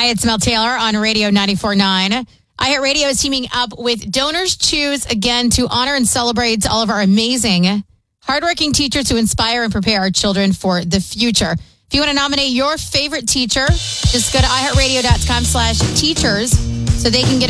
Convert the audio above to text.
Hi, it's Mel Taylor on Radio 94.9. iHeartRadio is teaming up with Donors Choose again to honor and celebrate all of our amazing, hardworking teachers who inspire and prepare our children for the future. If you want to nominate your favorite teacher, just go to iHeartRadio.com/teachers so they can get